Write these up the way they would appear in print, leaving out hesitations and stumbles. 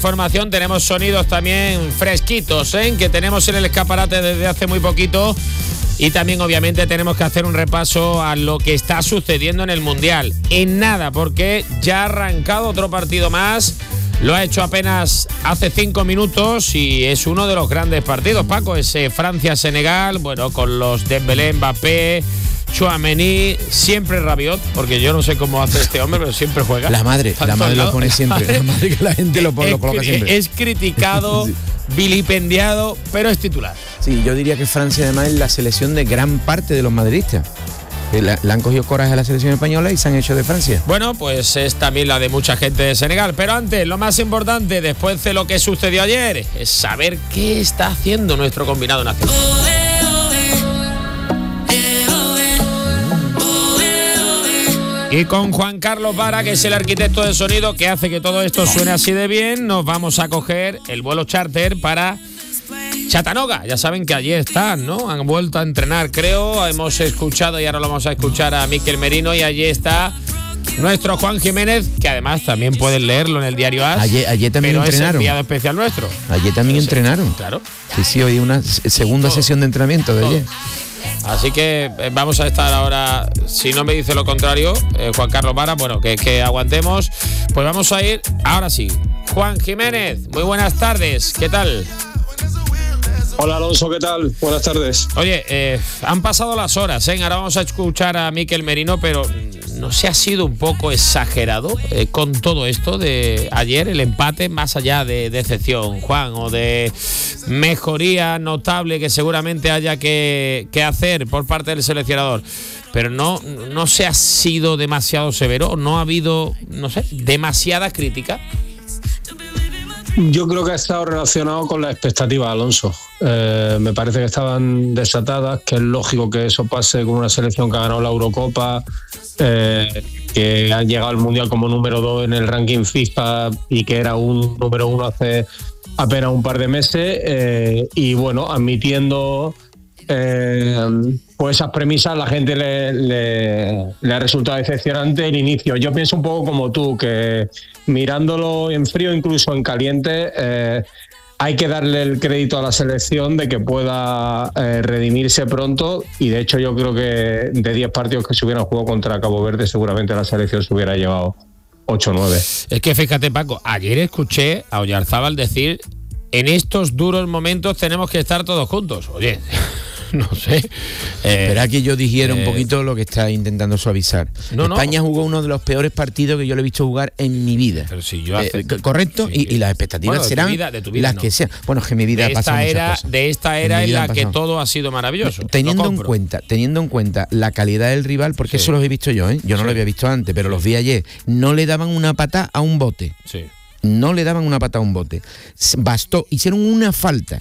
Información, tenemos sonidos también fresquitos, que tenemos en el escaparate desde hace muy poquito, y también obviamente tenemos que hacer un repaso a lo que está sucediendo en el Mundial. En nada, porque ya ha arrancado otro partido más, lo ha hecho apenas hace 5 minutos y es uno de los grandes partidos, Paco, ese Francia-Senegal, bueno, con los Dembélé, Mbappé, Tchouaméni, siempre Rabiot, porque yo no sé cómo hace este hombre, pero siempre juega. La madre lo pone siempre. La madre que la gente lo coloca siempre. Es criticado, sí, vilipendiado, pero es titular. Sí, yo diría que Francia además es la selección de gran parte de los madridistas. Le han cogido coraje a la selección española y se han hecho de Francia. Bueno, pues es también la de mucha gente de Senegal. Pero antes, lo más importante, después de lo que sucedió ayer, es saber qué está haciendo nuestro combinado nacional. Y con Juan Carlos Vara, que es el arquitecto de sonido que hace que todo esto suene así de bien, nos vamos a coger el vuelo charter para Chattanooga. Ya saben que allí están, ¿no? Han vuelto a entrenar, creo. Hemos escuchado y ahora lo vamos a escuchar a Mikel Merino, y allí está nuestro Juan Jiménez, que además también pueden leerlo en el diario AS. Ayer también pero entrenaron. Es el enviado especial nuestro. Ayer también entrenaron. Claro. Sí, hoy una segunda sesión de entrenamiento de ayer. Así que vamos a estar ahora, si no me dice lo contrario, Juan Carlos Vara, bueno, que aguantemos, pues vamos a ir, ahora sí. Juan Jiménez, muy buenas tardes, ¿qué tal? Hola Alonso, ¿qué tal? Buenas tardes. Oye, han pasado las horas, ahora vamos a escuchar a Mikel Merino, pero ¿no se ha sido un poco exagerado con todo esto de ayer, el empate, más allá de decepción, Juan, o de mejoría notable que seguramente haya que hacer por parte del seleccionador? Pero no se ha sido demasiado severo, no ha habido, no sé, demasiada crítica. Yo creo que ha estado relacionado con las expectativas, Alonso. Me parece que estaban desatadas, que es lógico que eso pase con una selección que ha ganado la Eurocopa, que ha llegado al Mundial como número 2 en el ranking FIFA y que era un número 1 hace apenas un par de meses, y bueno, admitiendo pues esas premisas, la gente le ha resultado decepcionante el inicio. Yo pienso un poco como tú, que mirándolo en frío, incluso en caliente, hay que darle el crédito a la selección de que pueda redimirse pronto, y de hecho yo creo que de 10 partidos que se hubieran jugado contra Cabo Verde, seguramente la selección se hubiera llevado 8 o 9. Es que fíjate, Paco, ayer escuché a Oyarzábal decir: en estos duros momentos tenemos que estar todos juntos. Oye, no sé. Espera que yo dijera un poquito lo que está intentando suavizar. España jugó uno de los peores partidos que yo le he visto jugar en mi vida. Pero si yo correcto, sí, y las expectativas serán de tu vida las que sean. Bueno, es que mi vida ha pasado muchas cosas. De esta era en la que todo ha sido maravilloso. Teniendo en cuenta la calidad del rival, porque eso los he visto yo, yo no lo había visto antes, pero los vi ayer. No le daban una patada a un bote. Sí. No le daban una patada a un bote. Bastó, hicieron una falta.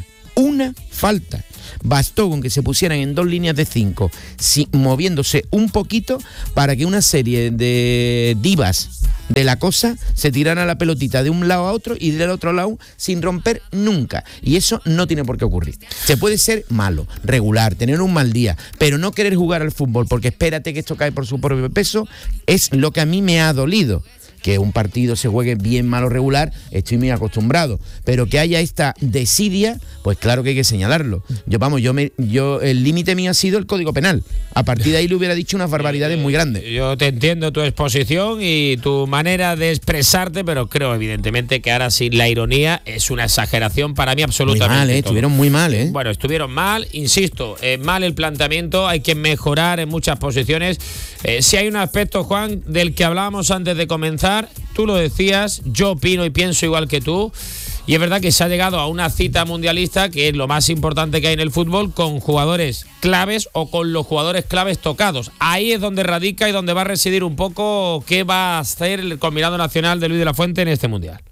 Bastó con que se pusieran en 2 líneas de 5, moviéndose un poquito, para que una serie de divas de la cosa se tiraran la pelotita de un lado a otro y del otro lado sin romper nunca. Y eso no tiene por qué ocurrir. Se puede ser malo, regular, tener un mal día, pero no querer jugar al fútbol porque espérate que esto cae por su propio peso, es lo que a mí me ha dolido. Que un partido se juegue bien, mal o regular, estoy muy acostumbrado, pero que haya esta desidia, pues claro que hay que señalarlo. Yo el límite mío ha sido el Código Penal. A partir de ahí le hubiera dicho unas barbaridades muy grandes. Yo te entiendo tu exposición y tu manera de expresarte, pero creo evidentemente que ahora sí la ironía es una exageración para mí absolutamente. Muy mal, estuvieron muy mal, Bueno, estuvieron mal, insisto, mal el planteamiento, hay que mejorar en muchas posiciones. Si hay un aspecto, Juan, del que hablábamos antes de comenzar, tú lo decías, yo opino y pienso igual que tú, y es verdad que se ha llegado a una cita mundialista que es lo más importante que hay en el fútbol, con jugadores claves o con los jugadores claves tocados. Ahí es donde radica y donde va a residir un poco qué va a hacer el combinado nacional de Luis de la Fuente en este mundial.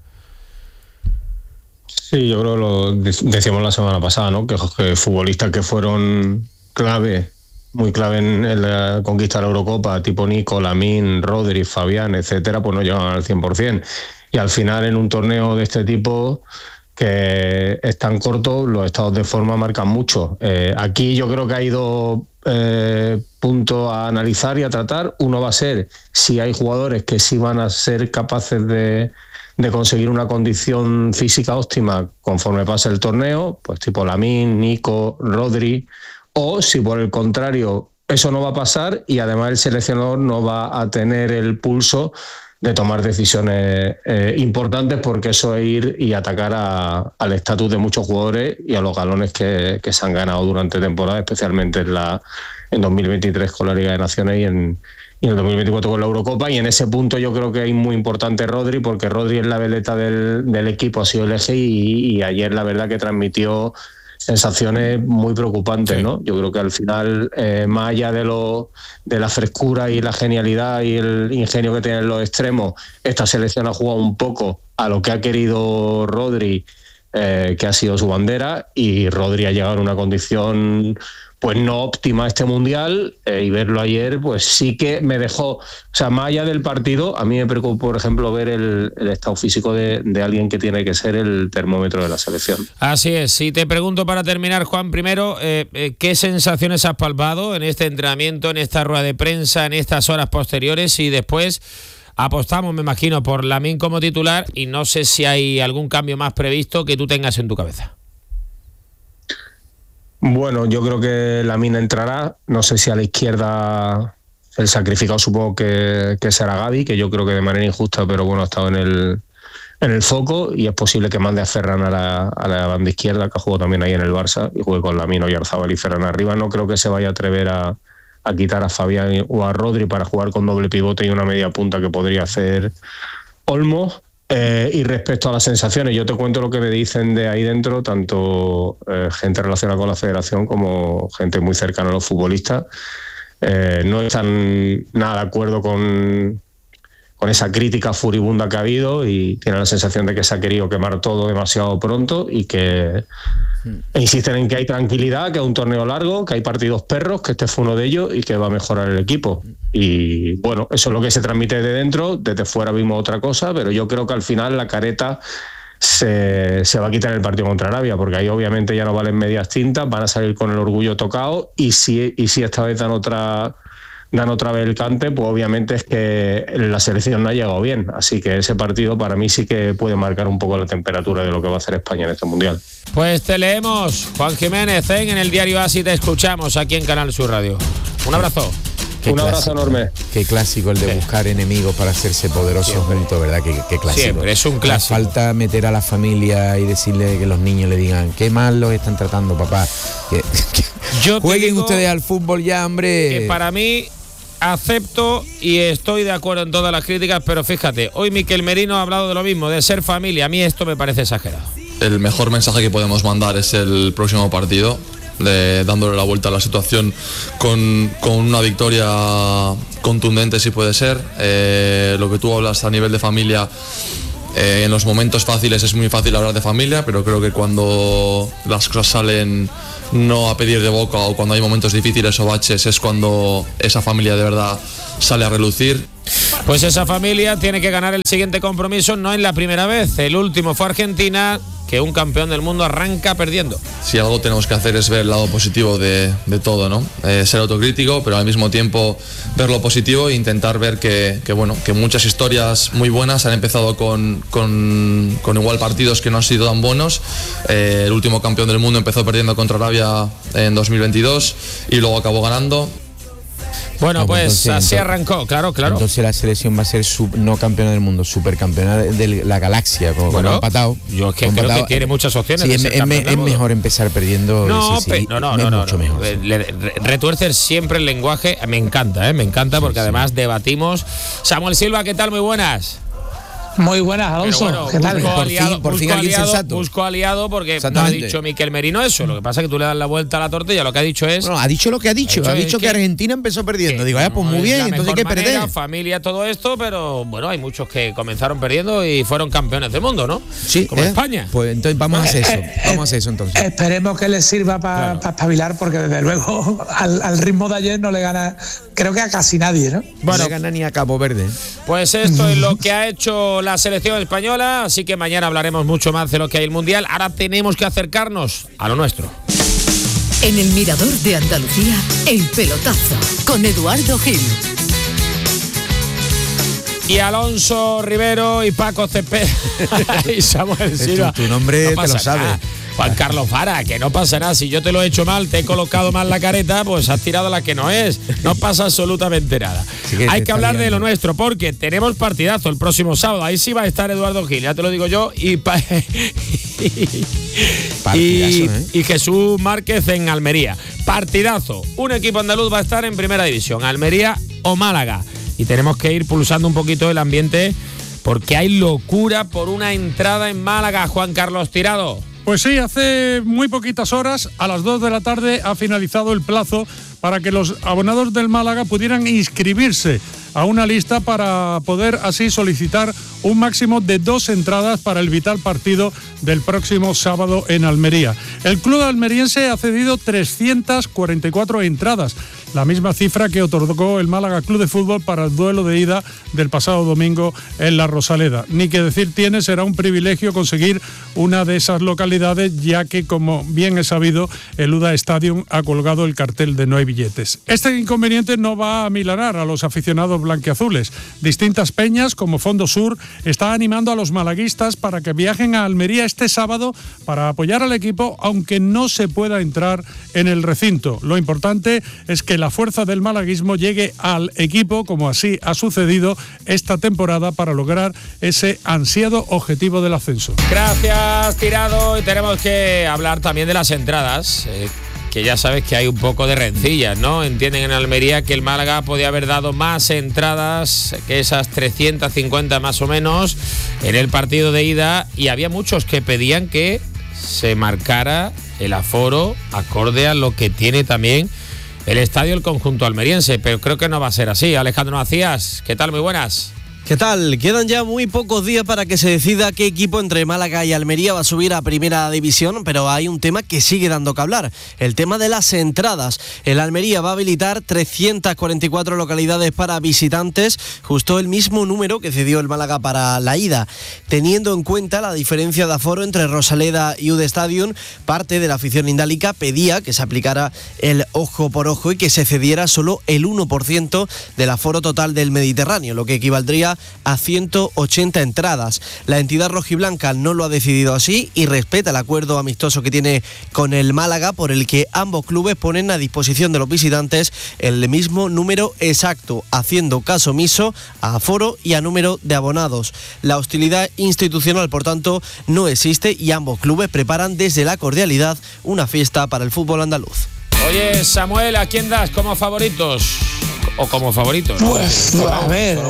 Sí, yo creo que lo decíamos la semana pasada, ¿no? Que futbolistas que fueron clave, muy clave en la conquista de la Eurocopa, tipo Nico, Lamine, Rodri, Fabián, etcétera, pues no llegaban al 100%. Y al final, en un torneo de este tipo, que es tan corto, los estados de forma marcan mucho. Aquí yo creo que hay 2 puntos a analizar y a tratar. Uno va a ser si hay jugadores que sí van a ser capaces de de conseguir una condición física óptima conforme pase el torneo, pues tipo Lamine, Nico, Rodri, o si por el contrario eso no va a pasar y además el seleccionador no va a tener el pulso de tomar decisiones importantes, porque eso es ir y atacar al estatus de muchos jugadores y a los galones que se han ganado durante temporada, especialmente en 2023 con la Liga de Naciones y en el 2024 con la Eurocopa. Y en ese punto yo creo que es muy importante Rodri, porque Rodri es la veleta del equipo, ha sido el eje y ayer la verdad que transmitió sensaciones muy preocupantes, ¿no? Yo creo que al final, más allá de la frescura y la genialidad y el ingenio que tienen los extremos, esta selección ha jugado un poco a lo que ha querido Rodri, que ha sido su bandera, y Rodri ha llegado en una condición pues no óptima este Mundial, y verlo ayer pues sí que me dejó, o sea, más allá del partido, a mí me preocupó, por ejemplo, ver el estado físico de alguien que tiene que ser el termómetro de la selección. Así es. Si te pregunto para terminar, Juan, primero, ¿qué sensaciones has palpado en este entrenamiento, en esta rueda de prensa, en estas horas posteriores? Y después apostamos, me imagino, por Lamine como titular, y no sé si hay algún cambio más previsto que tú tengas en tu cabeza. Bueno, yo creo que Lamine entrará. No sé si a la izquierda el sacrificado supongo que será Gavi, que yo creo que de manera injusta, pero bueno, ha estado en el foco, y es posible que mande a Ferran a la banda izquierda, que jugó también ahí en el Barça, y juegue con Lamine, Oyarzabal y Ferran arriba. No creo que se vaya a atrever a quitar a Fabián o a Rodri para jugar con doble pivote y una media punta que podría hacer Olmo. Y respecto a las sensaciones, yo te cuento lo que me dicen de ahí dentro, tanto gente relacionada con la federación como gente muy cercana a los futbolistas. No están nada de acuerdo con esa crítica furibunda que ha habido, y tienen la sensación de que se ha querido quemar todo demasiado pronto, y que insisten en que hay tranquilidad, que es un torneo largo, que hay partidos perros, que este fue uno de ellos y que va a mejorar el equipo. Y bueno, eso es lo que se transmite de dentro. Desde fuera vimos otra cosa, pero yo creo que al final la careta se va a quitar en el partido contra Arabia, porque ahí obviamente ya no valen medias tintas, van a salir con el orgullo tocado, y si esta vez dan otra vez el cante, pues obviamente es que la selección no ha llegado bien. Así que ese partido para mí sí que puede marcar un poco la temperatura de lo que va a hacer España en este Mundial. Pues te leemos, Juan Jiménez, en el diario AS, y te escuchamos aquí en Canal Sur Radio. Un abrazo. Un abrazo enorme. Qué clásico el de buscar enemigos para hacerse poderosos juntos, ¿verdad? Qué clásico. Siempre, es un clásico. Falta meter a la familia y decirle que los niños le digan qué mal los están tratando, papá. Jueguen ustedes al fútbol ya, hombre. Que para mí, acepto y estoy de acuerdo en todas las críticas, pero fíjate, hoy Miquel Merino ha hablado de lo mismo, de ser familia. A mí esto me parece exagerado. El mejor mensaje que podemos mandar es el próximo partido, dándole la vuelta a la situación con una victoria contundente, si puede ser. Lo que tú hablas a nivel de familia, en los momentos fáciles es muy fácil hablar de familia, pero creo que cuando las cosas salen no a pedir de boca, o cuando hay momentos difíciles o baches, es cuando esa familia de verdad sale a relucir. Pues esa familia tiene que ganar el siguiente compromiso, no es la primera vez. El último fue Argentina, que un campeón del mundo arranca perdiendo. Si algo tenemos que hacer es ver el lado positivo de todo, ¿no? Ser autocrítico, pero al mismo tiempo ver lo positivo e intentar ver que muchas historias muy buenas han empezado con igual partidos que no han sido tan buenos. El último campeón del mundo empezó perdiendo contra Arabia en 2022 y luego acabó ganando. Bueno, pues así arrancó, claro. Entonces la selección va a ser no campeona del mundo, supercampeona de la galaxia, como lo ha empatado. Yo es que creo que tiene muchas opciones. Sí, es mejor empezar perdiendo. No, sí, no, mucho mejor. Retuercer siempre el lenguaje, me encanta porque además debatimos. Samuel Silva, ¿qué tal? Muy buenas. Muy buenas, Alonso. Bueno, ¿qué tal? Por fin alguien sensato. Busco aliado porque no ha dicho Miquel Merino eso. Lo que pasa es que tú le das la vuelta a la tortilla. Lo que ha dicho es... No, ha dicho lo que ha dicho. Ha dicho que Argentina empezó perdiendo. Digo, pues muy bien, entonces hay que perder. Familia, todo esto, pero bueno, hay muchos que comenzaron perdiendo y fueron campeones del mundo, ¿no? Sí. Como España. Pues entonces vamos a hacer eso. Entonces. Esperemos que les sirva para espabilar, porque desde luego al ritmo de ayer no le gana, creo que a casi nadie, ¿no? Bueno, no le gana ni a Cabo Verde. Pues esto es lo que ha hecho la selección española. Así que mañana hablaremos mucho más de lo que hay en el Mundial. Ahora tenemos que acercarnos a lo nuestro. En el Mirador de Andalucía, El Pelotazo, con Eduardo Gil. y Alonso Rivero y Paco Cepeda y Samuel Silva. Tu nombre no te lo sabes. Juan Carlos Vara, que no pasa nada. Si yo te lo he hecho mal, te he colocado mal la careta, pues has tirado la que no es. No pasa absolutamente nada. Hay que hablar de lo nuestro, porque tenemos partidazo el próximo sábado. Ahí sí va a estar Eduardo Gil, ya te lo digo yo, y Jesús Márquez en Almería. Partidazo. Un equipo andaluz va a estar en primera división, Almería o Málaga. Y tenemos que ir pulsando un poquito el ambiente, porque hay locura por una entrada en Málaga. Juan Carlos Tirado. Pues sí, hace muy poquitas horas, a las 2 de la tarde, ha finalizado el plazo para que los abonados del Málaga pudieran inscribirse a una lista para poder así solicitar un máximo de 2 entradas para el vital partido del próximo sábado en Almería. El club almeriense ha cedido 344 entradas, la misma cifra que otorgó el Málaga Club de Fútbol para el duelo de ida del pasado domingo en La Rosaleda. Ni que decir tiene, será un privilegio conseguir una de esas localidades, ya que, como bien es sabido, el UDA Stadium ha colgado el cartel de no hay billetes. Este inconveniente no va a amilanar a los aficionados blanquiazules. Distintas peñas, como Fondo Sur, está animando a los malaguistas para que viajen a Almería este sábado para apoyar al equipo, aunque no se pueda entrar en el recinto. Lo importante es que la fuerza del malaguismo llegue al equipo, como así ha sucedido esta temporada, para lograr ese ansiado objetivo del ascenso. Gracias, Tirado. Y tenemos que hablar también de las entradas, que ya sabes que hay un poco de rencillas, ¿no? Entienden en Almería que el Málaga podía haber dado más entradas que esas 350 más o menos en el partido de ida, y había muchos que pedían que se marcara el aforo acorde a lo que tiene también el estadio, el conjunto almeriense, pero creo que no va a ser así. Alejandro Macías, ¿qué tal? Muy buenas. ¿Qué tal? Quedan ya muy pocos días para que se decida qué equipo entre Málaga y Almería va a subir a primera división, pero hay un tema que sigue dando que hablar, el tema de las entradas. El Almería va a habilitar 344 localidades para visitantes, justo el mismo número que cedió el Málaga para la ida. Teniendo en cuenta la diferencia de aforo entre Rosaleda y UD Stadium, parte de la afición indálica pedía que se aplicara el ojo por ojo y que se cediera solo el 1% del aforo total del Mediterráneo, lo que equivaldría a 180 entradas. La entidad rojiblanca no lo ha decidido así y respeta el acuerdo amistoso que tiene con el Málaga, por el que ambos clubes ponen a disposición de los visitantes el mismo número exacto, haciendo caso omiso a aforo y a número de abonados. La hostilidad institucional, por tanto, no existe y ambos clubes preparan desde la cordialidad una fiesta para el fútbol andaluz. Oye, Samuel, ¿a quién das como favoritos? O como favoritos. Pues, a ver,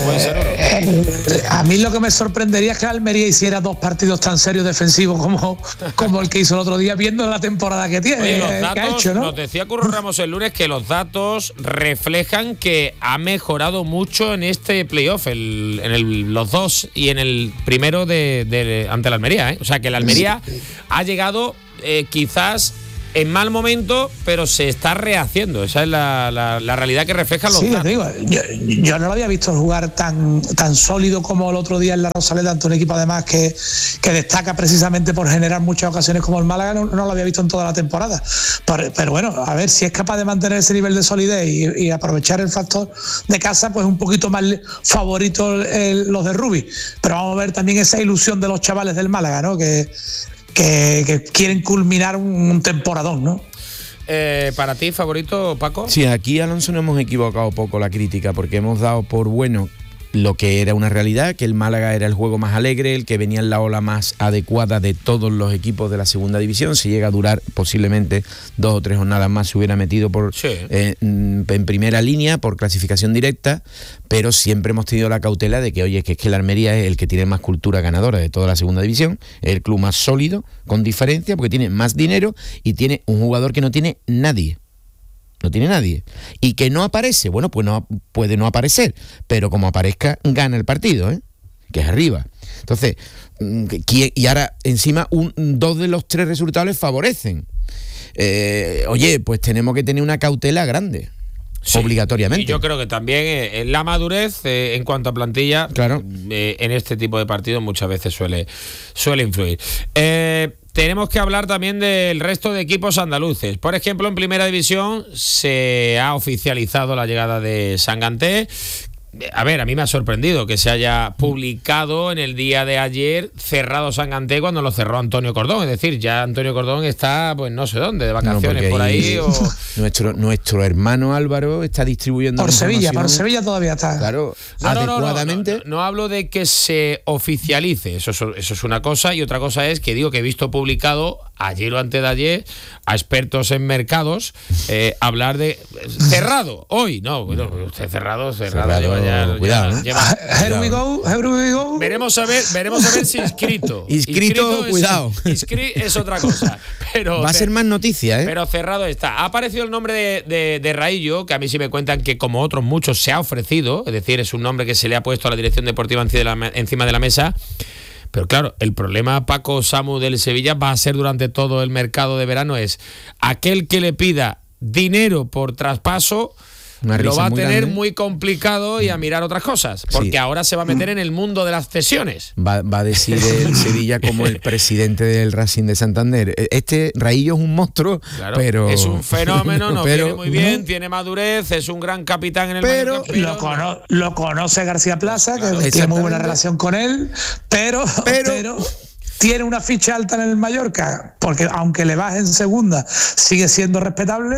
a mí lo que me sorprendería es que Almería hiciera 2 partidos tan serios defensivos como el que hizo el otro día, viendo la temporada que tiene. Oye, los datos, que ha hecho, ¿no? Nos decía Curro Ramos el lunes que los datos reflejan que ha mejorado mucho en este playoff, los dos y en el primero ante la Almería, ¿eh? O sea, que la Almería ha llegado quizás en mal momento, pero se está rehaciendo. Esa es la realidad que reflejan los datos. Sí, digo, yo no lo había visto jugar tan sólido como el otro día en la Rosaleda, ante un equipo además que destaca precisamente por generar muchas ocasiones como el Málaga. No lo había visto en toda la temporada, pero bueno, a ver si es capaz de mantener ese nivel de solidez y aprovechar el factor de casa, pues un poquito más favorito los de Rubí, pero vamos a ver también esa ilusión de los chavales del Málaga, ¿no? que quieren culminar un temporadón, ¿no? ¿Para ti, favorito, Paco? Sí, aquí, Alonso, no hemos equivocado poco la crítica, porque hemos dado por bueno lo que era una realidad, que el Málaga era el juego más alegre, el que venía en la ola más adecuada de todos los equipos de la segunda división. Si llega a durar posiblemente 2 o 3 jornadas más, se hubiera metido en primera línea por clasificación directa, pero siempre hemos tenido la cautela de que, oye, que es que el Almería es el que tiene más cultura ganadora de toda la segunda división, es el club más sólido, con diferencia, porque tiene más dinero y tiene un jugador que no tiene nadie. No tiene nadie. Y que no aparece, bueno, pues no puede no aparecer, pero como aparezca, gana el partido, ¿eh? Que es arriba. Entonces, y ahora encima 2 de los 3 resultados les favorecen. Oye, pues tenemos que tener una cautela grande. Sí, obligatoriamente. Y yo creo que también la madurez en cuanto a plantilla, claro, en este tipo de partidos muchas veces suele influir. Tenemos que hablar también del resto de equipos andaluces. Por ejemplo, en primera división se ha oficializado la llegada de Sanganté, a ver, a mí me ha sorprendido que se haya publicado en el día de ayer cerrado Sanganté cuando lo cerró Antonio Cordón. Es decir, ya Antonio Cordón está, pues no sé dónde, de vacaciones por ahí. Nuestro hermano Álvaro está distribuyendo por Sevilla todavía está. Claro, adecuadamente. No hablo de que se oficialice, eso es una cosa, y otra cosa es que digo que he visto publicado ayer o antes de ayer a expertos en mercados hablar de cerrado hoy. No, bueno, usted cerrado. Cuidado, Here we go. Veremos a ver si inscrito. Inscrito, cuidado. Inscrito es otra cosa. Pero va a ser más noticia, ¿eh? Pero cerrado está. Ha aparecido el nombre de Raillo, que a mí sí me cuentan que como otros muchos se ha ofrecido, es decir, es un nombre que se le ha puesto a la dirección deportiva encima de la mesa. Pero claro, el problema, Paco, Samu, del Sevilla va a ser durante todo el mercado de verano es aquel que le pida dinero por traspaso lo va a tener muy complicado y a mirar otras cosas, porque ahora se va a meter en el mundo de las cesiones. Va a decir el Sevilla como el presidente del Racing de Santander. Este Raillo es un monstruo, claro, pero es un fenómeno, nos viene muy bien, tiene madurez, es un gran capitán en el Mallorca, lo conoce García Plaza, claro, que tiene muy buena relación con él, pero tiene una ficha alta en el Mallorca, porque aunque le baje en segunda, sigue siendo respetable.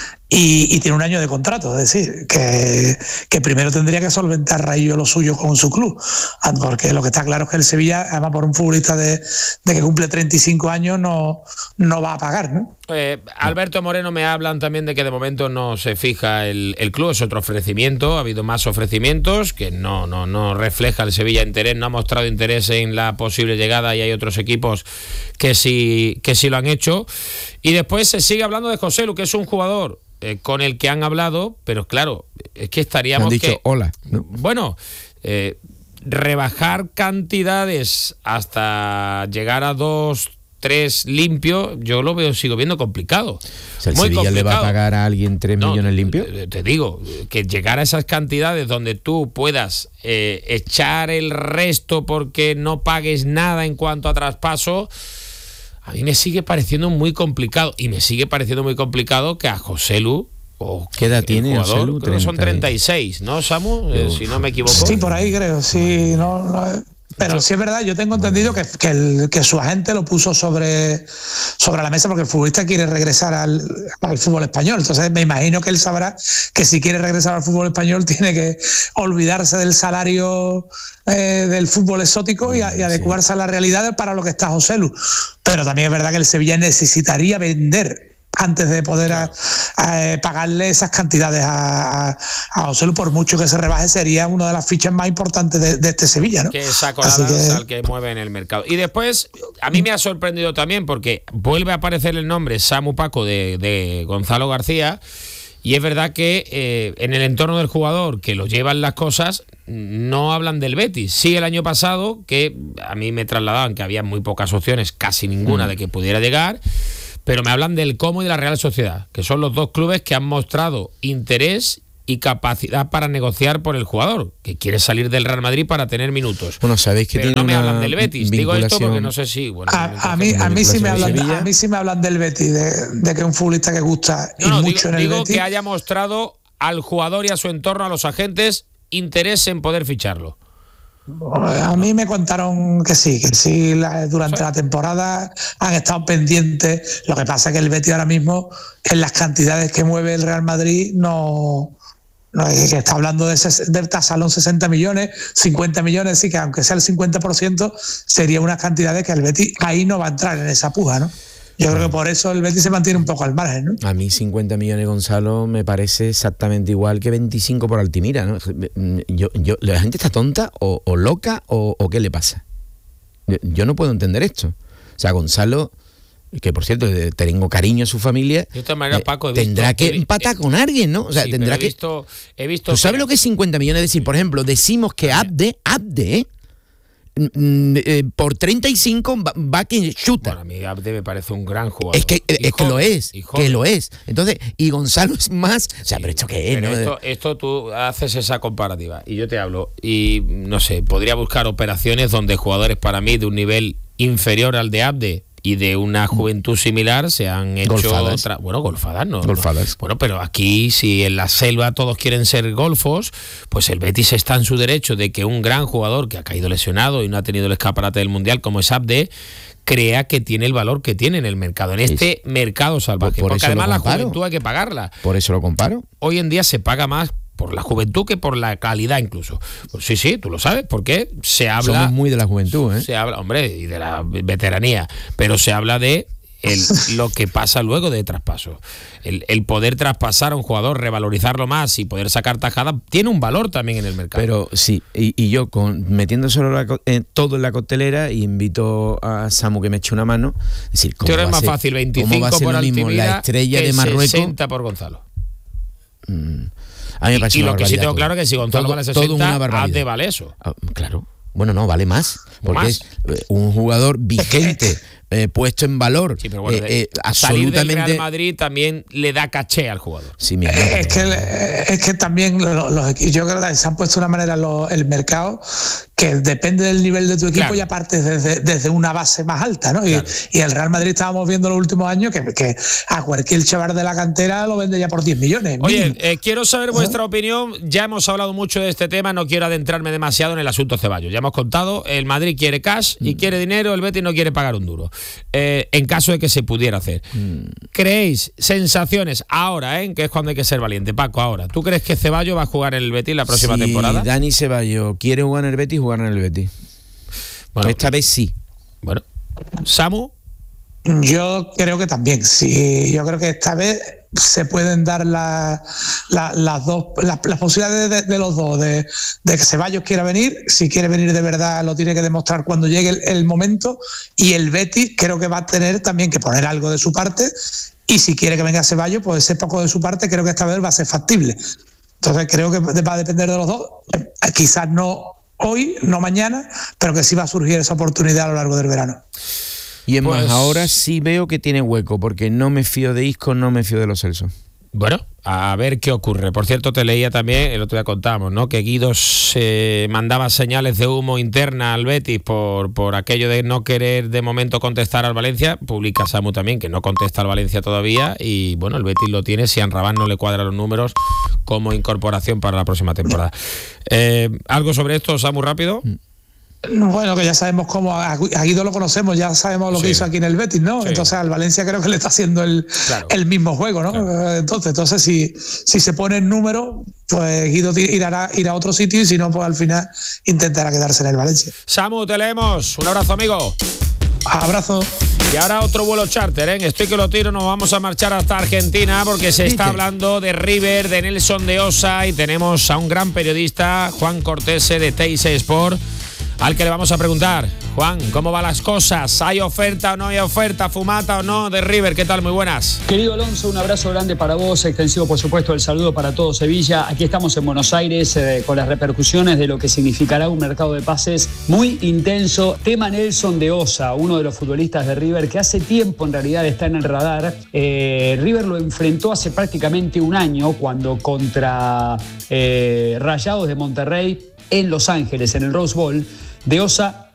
Y tiene un año de contrato, es decir, que primero tendría que solventar Raillo lo suyo con su club, porque lo que está claro es que el Sevilla, además por un futbolista de que cumple 35 años, no va a pagar, ¿no? Alberto Moreno me hablan también de que de momento no se fija el club, es otro ofrecimiento, ha habido más ofrecimientos que no refleja el Sevilla interés, no ha mostrado interés en la posible llegada y hay otros equipos que sí lo han hecho. Y después se sigue hablando de Joselu, que es un jugador con el que han hablado, pero claro, es que estaríamos han dicho hola, ¿no? Bueno, rebajar cantidades hasta llegar a 2-3 limpio, yo sigo viendo complicado. O sea, ¿el Sevilla complicado le va a pagar a alguien 3 millones limpio? Te digo, que llegar a esas cantidades donde tú puedas echar el resto porque no pagues nada en cuanto a traspaso, a mí me sigue pareciendo muy complicado. Y me sigue pareciendo muy complicado que a Joselu... ¿Qué edad tiene Joselu? Creo que son 36, ¿no, Samu? Si no me equivoco. Sí, por ahí creo, sí. Pero sí es verdad, yo tengo entendido que su agente lo puso sobre la mesa porque el futbolista quiere regresar al fútbol español. Entonces me imagino que él sabrá que si quiere regresar al fútbol español tiene que olvidarse del salario del fútbol exótico y adecuarse a la realidad para lo que está Joselu. Pero también es verdad que el Sevilla necesitaría vender antes de poder pagarle esas cantidades a Joselu, por mucho que se rebaje, sería una de las fichas más importantes de este Sevilla, ¿no? Que saco al que mueve en el mercado. Y después, a mí me ha sorprendido también porque vuelve a aparecer el nombre Samu Paco de Gonzalo García, y es verdad que en el entorno del jugador que lo llevan las cosas no hablan del Betis. Sí, el año pasado, que a mí me trasladaban que había muy pocas opciones, casi ninguna de que pudiera llegar, pero me hablan del Como y de la Real Sociedad, que son los dos clubes que han mostrado interés y capacidad para negociar por el jugador, que quiere salir del Real Madrid para tener minutos. Bueno, sabéis que pero tiene no me hablan del Betis. Digo esto porque no sé si... Bueno, a mí sí me hablan del Betis, de que es un futbolista que gusta mucho en el Betis. Digo que haya mostrado al jugador y a su entorno, a los agentes, interés en poder ficharlo. A mí me contaron que sí, durante la temporada han estado pendientes. Lo que pasa es que el Betis ahora mismo, en las cantidades que mueve el Real Madrid, no que está hablando de tasalón 60 millones, 50 millones, sí, que aunque sea el 50%, sería unas cantidades que el Betis ahí no va a entrar en esa puja, ¿no? Yo creo que por eso el Betis se mantiene un poco al margen, ¿no? A mí 50 millones, Gonzalo, me parece exactamente igual que 25 por Altimira, ¿no? ¿La gente está tonta o loca o qué le pasa? Yo no puedo entender esto. O sea, Gonzalo, que por cierto tengo cariño a su familia, de esta manera, Paco, tendrá que empatar con alguien, ¿no? O sea, sí, tendrá que... He visto ¿Tú sabes lo que es 50 millones? Es decir, por ejemplo, decimos que Abde, por 35 va que chuta. Bueno, a mí Abde me parece un gran jugador. Es que lo es. Entonces, y Gonzalo es más... O sea, pero ¿esto qué es? ¿No? Esto tú haces esa comparativa y yo te hablo y, no sé, podría buscar operaciones donde jugadores para mí de un nivel inferior al de Abde y de una juventud similar se han hecho golfadas. Golfadas, ¿no? Golfadas. Bueno, pero aquí, si en la selva todos quieren ser golfos, pues el Betis está en su derecho de que un gran jugador que ha caído lesionado y no ha tenido el escaparate del Mundial como es Abde, crea que tiene el valor que tiene en el mercado, en este mercado salvaje. Porque además la juventud hay que pagarla. Por eso lo comparo. Hoy en día se paga más por la juventud que por la calidad incluso. Pues sí, tú lo sabes, porque se habla... Somos muy de la juventud, ¿eh? Se habla, hombre, y de la veteranía, pero se habla de lo que pasa luego de traspaso. El poder traspasar a un jugador, revalorizarlo más y poder sacar tajadas, tiene un valor también en el mercado. Pero sí, y yo metiendo solo todo en la costelera, y invito a Samu que me eche una mano. Es decir, ¿cómo va a ser más fácil 25 por Altimira la estrella que de Marruecos 60 por Gonzalo? A mí me parece y una lo que sí tengo barbaridad, claro es que si Gonzalo vale 60, Abde vale eso. Claro. Bueno, no, vale más. Porque ¿Más? es un jugador vigente, puesto en valor. Sí, pero bueno, absolutamente. salir del Real Madrid también le da caché al jugador. Sí, mira, es que también yo creo que se han puesto de una manera el mercado que depende del nivel de tu equipo, claro, y aparte desde una base más alta, ¿no? Claro. Y el Real Madrid estábamos viendo los últimos años que a cualquier chaval de la cantera lo vende ya por 10 millones. Oye, quiero saber vuestra opinión. Ya hemos hablado mucho de este tema, no quiero adentrarme demasiado en el asunto Ceballos. Ya hemos contado, el Madrid quiere cash y quiere dinero, el Betis no quiere pagar un duro. En caso de que se pudiera hacer. ¿Creéis, sensaciones ahora, que es cuando hay que ser valiente? Paco, ahora, ¿tú crees que Ceballos va a jugar en el Betis la próxima temporada? Dani Ceballos quiere jugar en el Betis, jugar en el Betis. Bueno, esta vez sí. Bueno, Samu. Yo creo que también, sí. Yo creo que esta vez se pueden dar las posibilidades de los dos, de que Ceballos quiera venir. Si quiere venir de verdad, lo tiene que demostrar cuando llegue el momento, y el Betis creo que va a tener también que poner algo de su parte, y si quiere que venga Ceballos, pues ese poco de su parte creo que esta vez va a ser factible. Entonces creo que va a depender de los dos, quizás no hoy, no mañana, pero que sí va a surgir esa oportunidad a lo largo del verano. Y es más, ahora sí veo que tiene hueco, porque no me fío de Isco, no me fío de Lo Celso. Bueno, a ver qué ocurre. Por cierto, te leía también, el otro día contábamos, ¿no?, que Guido se mandaba señales de humo interna al Betis por aquello de no querer de momento contestar al Valencia. Publica Samu también que no contesta al Valencia todavía, y bueno, el Betis lo tiene si a Anrabán no le cuadran los números como incorporación para la próxima temporada. ¿Algo sobre esto, Samu, rápido? Bueno, que ya sabemos cómo a Guido lo conocemos, ya sabemos lo que hizo aquí en el Betis, ¿no? Sí. Entonces al Valencia creo que le está haciendo el mismo juego, ¿no? Claro. Entonces si se pone en número, pues Guido irá a otro sitio, y si no, pues al final intentará quedarse en el Valencia. Samu, te leemos. Un abrazo, amigo. Abrazo. Y ahora otro vuelo charter, Estoy que lo tiro, nos vamos a marchar hasta Argentina porque se está hablando de River, de Nelson de Osa, y tenemos a un gran periodista, Juan Cortese, de Teis Sport, al que le vamos a preguntar. Juan, ¿cómo van las cosas? ¿Hay oferta o no hay oferta? ¿Fumata o no de River? ¿Qué tal? Muy buenas. Querido Alonso, un abrazo grande para vos, extensivo por supuesto el saludo para todo Sevilla. Aquí estamos en Buenos Aires con las repercusiones de lo que significará un mercado de pases muy intenso. Tema Nelson de Osa, uno de los futbolistas de River que hace tiempo en realidad está en el radar. River lo enfrentó hace prácticamente un año cuando contra Rayados de Monterrey en Los Ángeles, en el Rose Bowl. De Osa